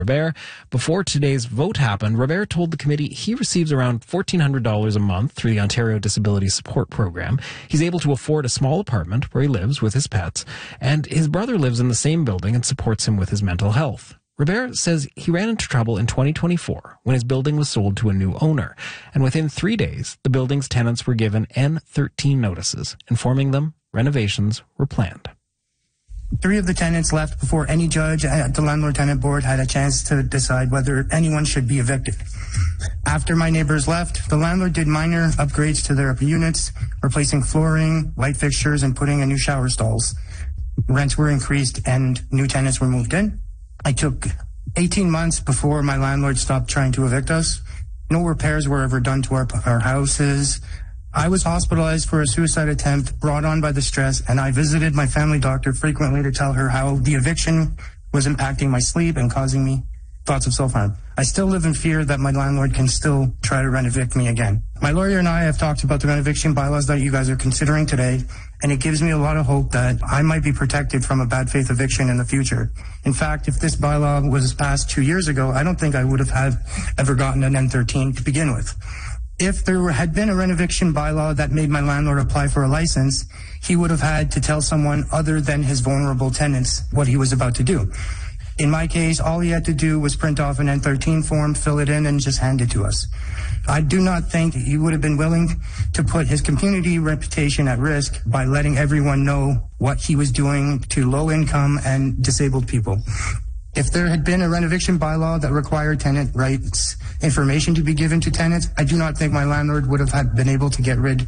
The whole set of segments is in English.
Robert. Before today's vote happened, Robert told the committee he receives around $1,400 a month through the Ontario Disability Support Program. He's able to afford a small apartment where he lives with his pets, and his brother lives in the same building and supports him with his mental health. Robert says he ran into trouble in 2024 when his building was sold to a new owner, and within 3 days, the building's tenants were given N13 notices, informing them renovations were planned. 3 of the tenants left before any judge at the Landlord-Tenant Board had a chance to decide whether anyone should be evicted. After my neighbors left, the landlord did minor upgrades to their units, replacing flooring, light fixtures, and putting in new shower stalls. Rents were increased and new tenants were moved in. I took 18 months before my landlord stopped trying to evict us. No repairs were ever done to our houses. I was hospitalized for a suicide attempt brought on by the stress, and I visited my family doctor frequently to tell her how the eviction was impacting my sleep and causing me thoughts of self-harm. I still live in fear that my landlord can still try to rent-evict me again. My lawyer and I have talked about the rent-eviction bylaws that you guys are considering today, and it gives me a lot of hope that I might be protected from a bad faith eviction in the future. In fact, if this bylaw was passed 2 years ago, I don't think I would have ever gotten an N13 to begin with. If there had been a rent-eviction bylaw that made my landlord apply for a license, he would have had to tell someone other than his vulnerable tenants what he was about to do. In my case, all he had to do was print off an N13 form, fill it in, and just hand it to us. I do not think he would have been willing to put his community reputation at risk by letting everyone know what he was doing to low-income and disabled people. If there had been a rent-eviction bylaw that required tenant rights information to be given to tenants, I do not think my landlord would have been able to get rid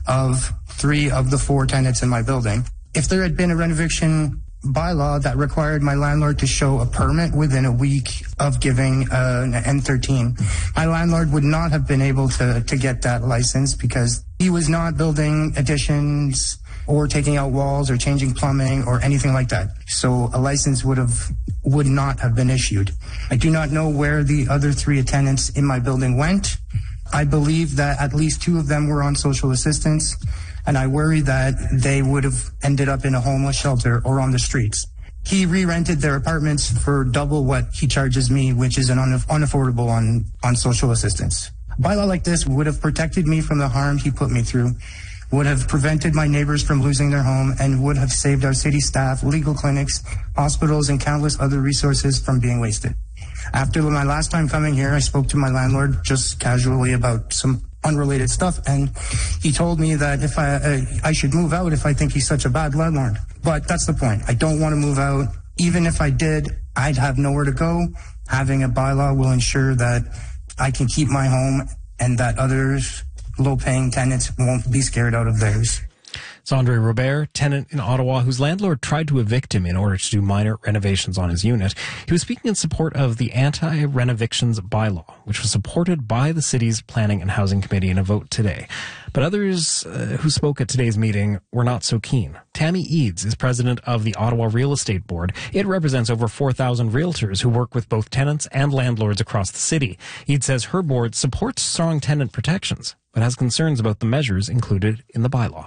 of 3 of the 4 tenants in my building. If there had been a rent-eviction bylaw that required my landlord to show a permit within a week of giving an N13, my landlord would not have been able to get that license because he was not building additions or taking out walls or changing plumbing or anything like that. So a license would not have been issued. I do not know where the other 3 tenants in my building went. I believe that at least 2 of them were on social assistance, and I worry that they would have ended up in a homeless shelter or on the streets. He re-rented their apartments for double what he charges me, which is unaffordable on social assistance. A bylaw like this would have protected me from the harm he put me through, would have prevented my neighbors from losing their home, and would have saved our city staff, legal clinics, hospitals, and countless other resources from being wasted. After my last time coming here, I spoke to my landlord just casually about some unrelated stuff, and he told me that if I should move out if I think he's such a bad landlord. But that's the point. I don't want to move out. Even if I did, I'd have nowhere to go. Having a bylaw will ensure that I can keep my home and that others, low-paying tenants, won't be scared out of theirs. It's Andre Robert, tenant in Ottawa, whose landlord tried to evict him in order to do minor renovations on his unit. He was speaking in support of the anti-renovictions bylaw, which was supported by the city's Planning and Housing Committee in a vote today. But others who spoke at today's meeting were not so keen. Tammy Eads is president of the Ottawa Real Estate Board. It represents over 4,000 realtors who work with both tenants and landlords across the city. Eads says her board supports strong tenant protections, but has concerns about the measures included in the bylaw.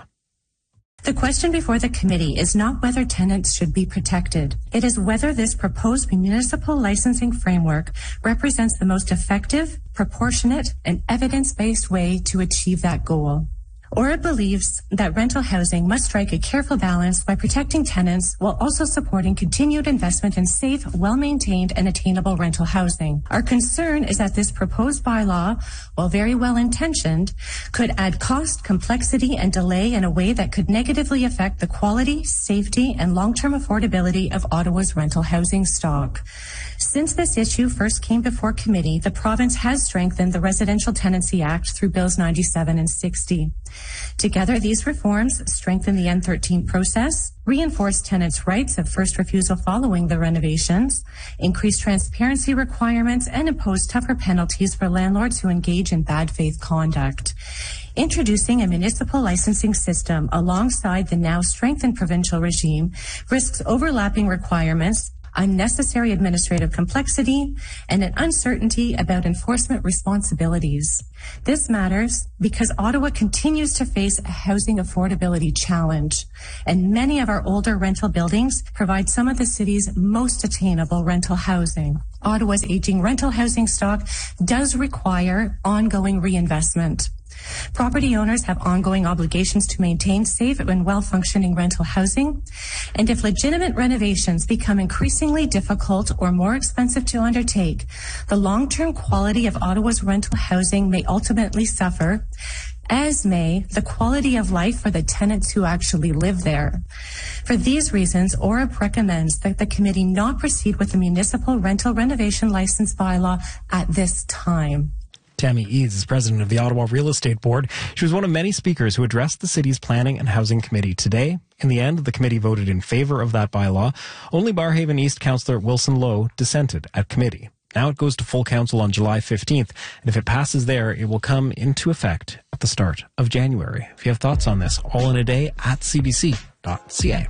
The question before the committee is not whether tenants should be protected. It is whether this proposed municipal licensing framework represents the most effective, proportionate, and evidence-based way to achieve that goal. ORA believes that rental housing must strike a careful balance by protecting tenants while also supporting continued investment in safe, well-maintained, and attainable rental housing. Our concern is that this proposed bylaw, while very well-intentioned, could add cost, complexity, and delay in a way that could negatively affect the quality, safety, and long-term affordability of Ottawa's rental housing stock. Since this issue first came before committee, the province has strengthened the Residential Tenancy Act through Bills 97 and 60. Together, these reforms strengthen the N13 process, reinforce tenants' rights of first refusal following the renovations, increase transparency requirements, and impose tougher penalties for landlords who engage in bad faith conduct. Introducing a municipal licensing system alongside the now strengthened provincial regime risks overlapping requirements, unnecessary administrative complexity, and an uncertainty about enforcement responsibilities. This matters because Ottawa continues to face a housing affordability challenge, and many of our older rental buildings provide some of the city's most attainable rental housing. Ottawa's aging rental housing stock does require ongoing reinvestment. Property owners have ongoing obligations to maintain safe and well-functioning rental housing. And if legitimate renovations become increasingly difficult or more expensive to undertake, the long-term quality of Ottawa's rental housing may ultimately suffer, as may the quality of life for the tenants who actually live there. For these reasons, ORAP recommends that the committee not proceed with the municipal rental renovation license bylaw at this time. Tammy Eads is president of the Ottawa Real Estate Board. She was one of many speakers who addressed the city's Planning and Housing Committee today. In the end, the committee voted in favor of that bylaw. Only Barrhaven East councillor Wilson Lowe dissented at committee. Now it goes to full council on July 15th, and if it passes there, it will come into effect at the start of January. If you have thoughts on this, all in a day at cbc.ca.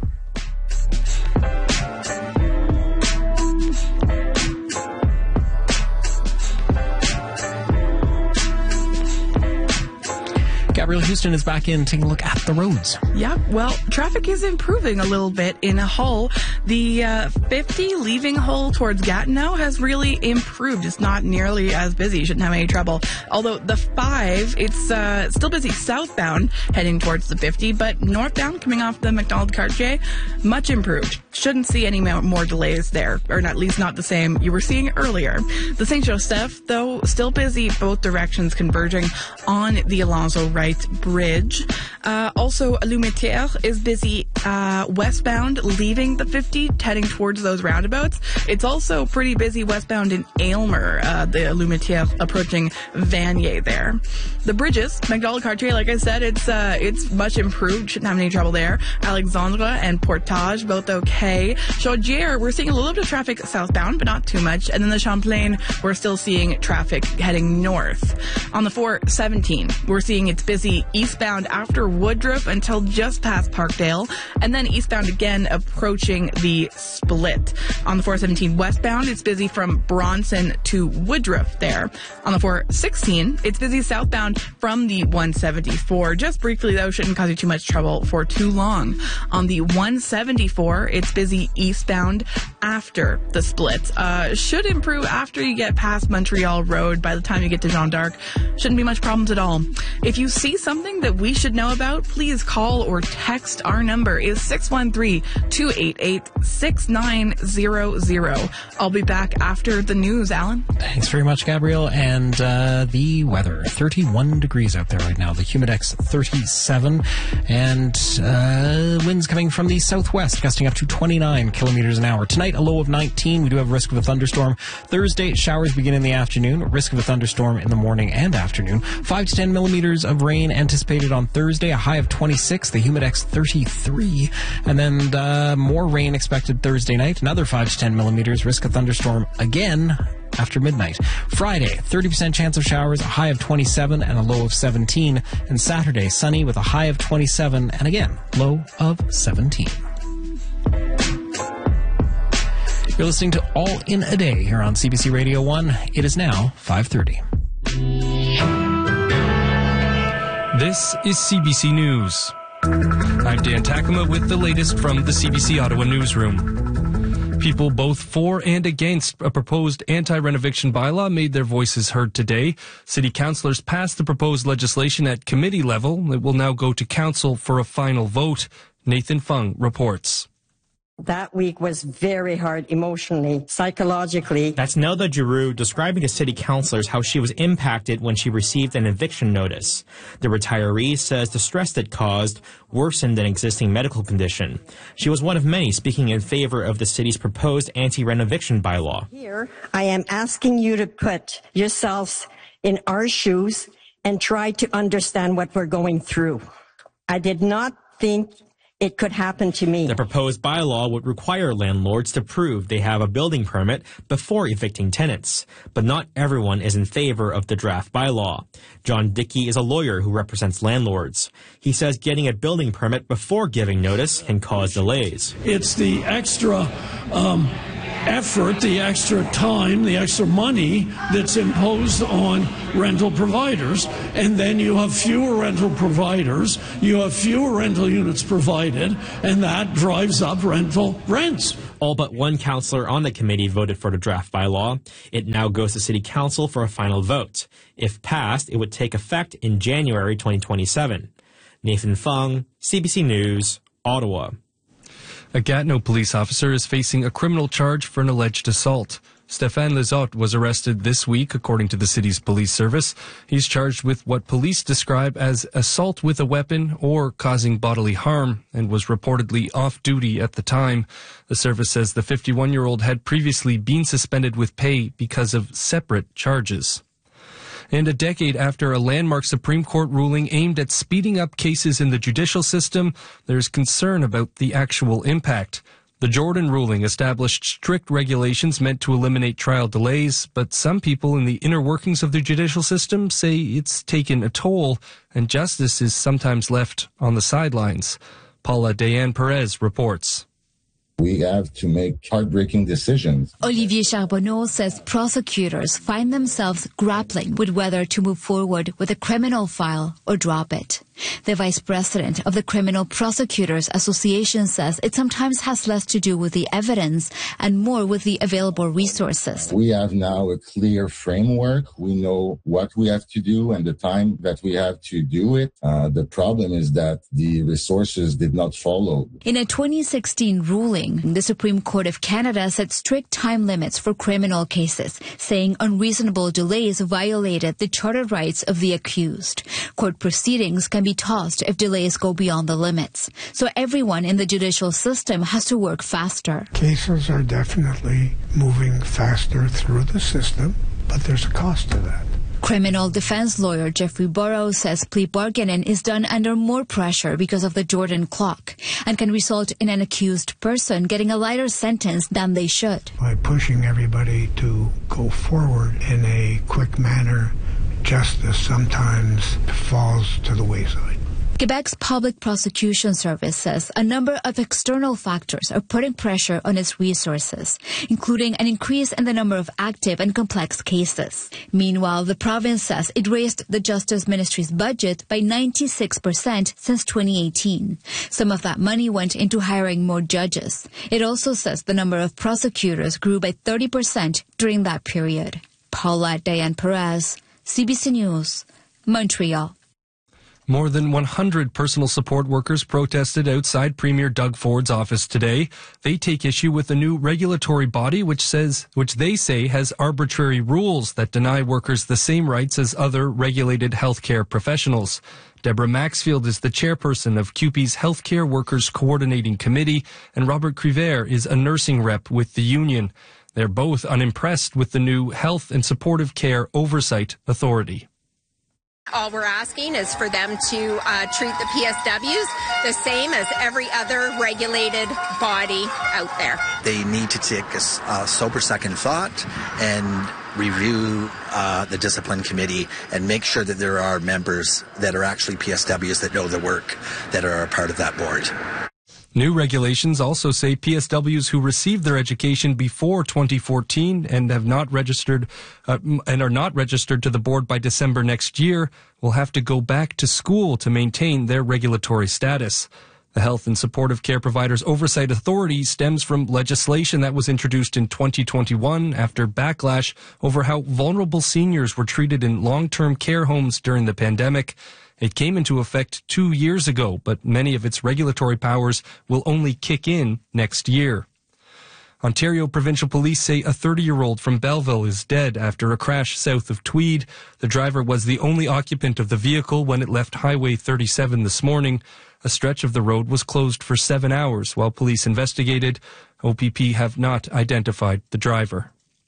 Gabrielle Houston is back in taking a look at the roads. Yeah, well, traffic is improving a little bit in Hull. The 50 leaving Hull towards Gatineau has really improved. It's not nearly as busy. You shouldn't have any trouble. Although the 5, it's still busy southbound heading towards the 50, but northbound coming off the Macdonald-Cartier, much improved. Shouldn't see any more delays there, or at least not the same you were seeing earlier. The St. Joseph, though, still busy, both directions converging on the Alonzo Wright Bridge. Also, Lumetière is busy westbound, leaving the 50, heading towards those roundabouts. It's also pretty busy westbound in Aylmer, the Lumetière approaching Vanier there. The bridges, Macdonald-Cartier, like I said, it's much improved. Shouldn't have any trouble there. Alexandra and Portage, both okay. Chaudière, we're seeing a little bit of traffic southbound, but not too much. And then the Champlain, we're still seeing traffic heading north. On the 417, we're seeing it's busy eastbound after Woodruff until just past Parkdale, and then eastbound again approaching the split. On the 417 westbound, it's busy from Bronson to Woodruff there. On the 416, it's busy southbound from the 174. Just briefly, though, shouldn't cause you too much trouble for too long. On the 174, it's busy eastbound after the split. Should improve after you get past Montreal Road. By the time you get to Jeanne d'Arc, shouldn't be much problems at all. If you see something that we should know about, please call or text. Our number is 613-288-6900. I'll be back after the news, Alan. Thanks very much, Gabrielle. And the weather, 31 degrees out there right now. The Humidex 37. And winds coming from the southwest, gusting up to 29 kilometers an hour. Tonight, a low of 19. We do have risk of a thunderstorm. Thursday, showers begin in the afternoon. Risk of a thunderstorm in the morning and afternoon. 5 to 10 millimeters of rain anticipated on Thursday, a high of 26, the Humidex 33, and then more rain expected Thursday night, another 5 to 10 millimeters, risk of thunderstorm again after midnight. Friday, 30% chance of showers, a high of 27 and a low of 17, and Saturday, sunny with a high of 27 and again, low of 17. You're listening to All in a Day here on CBC Radio 1. It is now 5:30. This is CBC News. I'm Dan Takama with the latest from the CBC Ottawa newsroom. People both for and against a proposed anti-renoviction bylaw made their voices heard today. City councillors passed the proposed legislation at committee level. It will now go to council for a final vote. Nathan Fung reports. That week was very hard emotionally, psychologically. That's Nelda Giroux describing to city councillors how she was impacted when she received an eviction notice. The retiree says the stress that caused worsened an existing medical condition. She was one of many speaking in favor of the city's proposed anti-renoviction bylaw. Here, I am asking you to put yourselves in our shoes and try to understand what we're going through. I did not think it could happen to me. The proposed bylaw would require landlords to prove they have a building permit before evicting tenants. But not everyone is in favor of the draft bylaw. John Dickey is a lawyer who represents landlords. He says getting a building permit before giving notice can cause delays. It's the extra effort, the extra time, the extra money that's imposed on rental providers. And then you have fewer rental providers, you have fewer rental units provided, and that drives up rental rents. All but one councillor on the committee voted for the draft bylaw. It now goes to City Council for a final vote. If passed, it would take effect in January 2027. Nathan Fung, CBC News, Ottawa. A Gatineau police officer is facing a criminal charge for an alleged assault. Stéphane Lizotte was arrested this week, according to the city's police service. He's charged with what police describe as assault with a weapon or causing bodily harm, and was reportedly off duty at the time. The service says the 51-year-old had previously been suspended with pay because of separate charges. And a decade after a landmark Supreme Court ruling aimed at speeding up cases in the judicial system, there's concern about the actual impact. The Jordan ruling established strict regulations meant to eliminate trial delays, but some people in the inner workings of the judicial system say it's taken a toll, and justice is sometimes left on the sidelines. Paula Dayan-Perez reports. We have to make heartbreaking decisions. Olivier Charbonneau says prosecutors find themselves grappling with whether to move forward with a criminal file or drop it. The vice president of the Criminal Prosecutors Association says it sometimes has less to do with the evidence and more with the available resources. We have now a clear framework. We know what we have to do and the time that we have to do it. The problem is that the resources did not follow. In a 2016 ruling, the Supreme Court of Canada set strict time limits for criminal cases, saying unreasonable delays violated the charter rights of the accused. Court proceedings can be tossed if delays go beyond the limits. So everyone in the judicial system has to work faster. Cases are definitely moving faster through the system, but there's a cost to that. Criminal defense lawyer Jeffrey Burrows says plea bargaining is done under more pressure because of the Jordan clock and can result in an accused person getting a lighter sentence than they should. By pushing everybody to go forward in a quick manner, justice sometimes falls to the wayside. Quebec's Public Prosecution Service says a number of external factors are putting pressure on its resources, including an increase in the number of active and complex cases. Meanwhile, the province says it raised the Justice Ministry's budget by 96% since 2018. Some of that money went into hiring more judges. It also says the number of prosecutors grew by 30% during that period. Paula Dayan-Perez, CBC News, Montreal. More than 100 personal support workers protested outside Premier Doug Ford's office today. They take issue with a new regulatory body which they say has arbitrary rules that deny workers the same rights as other regulated healthcare professionals. Deborah Maxfield is the chairperson of CUPE's Healthcare Workers Coordinating Committee, and Robert Criver is a nursing rep with the union. They're both unimpressed with the new Health and Supportive Care Oversight Authority. All we're asking is for them to treat the PSWs the same as every other regulated body out there. They need to take a sober second thought and review the discipline committee and make sure that there are members that are actually PSWs that know the work that are a part of that board. New regulations also say PSWs who received their education before 2014 and have not registered and are not registered to the board by December next year will have to go back to school to maintain their regulatory status. The Health and Supportive Care Providers Oversight Authority stems from legislation that was introduced in 2021 after backlash over how vulnerable seniors were treated in long-term care homes during the pandemic. It came into effect 2 years ago, but many of its regulatory powers will only kick in next year. Ontario Provincial Police say a 30-year-old from Belleville is dead after a crash south of Tweed. The driver was the only occupant of the vehicle when it left Highway 37 this morning. A stretch of the road was closed for 7 hours while police investigated. OPP have not identified the driver.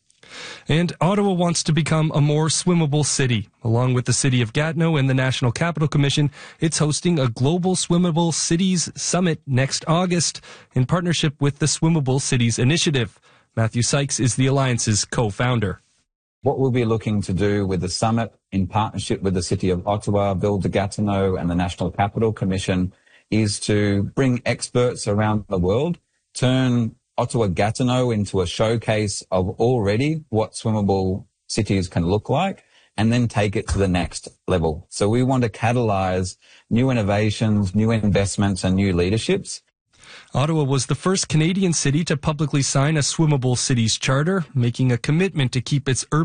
And Ottawa wants to become a more swimmable city. Along with the City of Gatineau and the National Capital Commission, it's hosting a Global Swimmable Cities Summit next August in partnership with the Swimmable Cities Initiative. Matthew Sykes is the Alliance's co-founder. What we'll be looking to do with the summit in partnership with the City of Ottawa, Build to Gatineau and the National Capital Commission is to bring experts around the world, turn Ottawa-Gatineau into a showcase of already what swimmable cities can look like, and then take it to the next level. So we want to catalyze new innovations, new investments, and new leaderships. Ottawa was the first Canadian city to publicly sign a Swimmable Cities Charter, making a commitment to keep its urban